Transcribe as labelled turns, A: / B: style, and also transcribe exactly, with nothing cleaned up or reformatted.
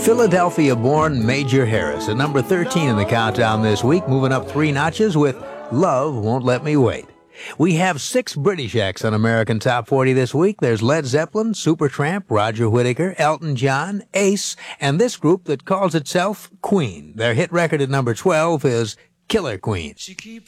A: Philadelphia-born Major Harris at number thirteen in the countdown this week, moving up three notches with Love Won't Let Me Wait. We have six British acts on American Top forty this week. There's Led Zeppelin, Supertramp, Roger Whittaker, Elton John, Ace, and this group that calls itself Queen. Their hit record at number twelve is Killer Queen.